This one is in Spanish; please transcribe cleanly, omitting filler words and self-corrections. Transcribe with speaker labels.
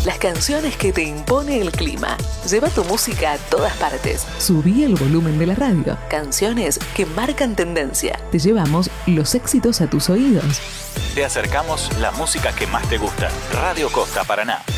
Speaker 1: Las canciones que te impone el clima. Lleva tu música a todas partes.
Speaker 2: Subí el volumen de la radio.
Speaker 1: Canciones que marcan tendencia.
Speaker 2: Te llevamos los éxitos a tus oídos.
Speaker 3: Te acercamos la música que más te gusta. Radio Costa Paraná.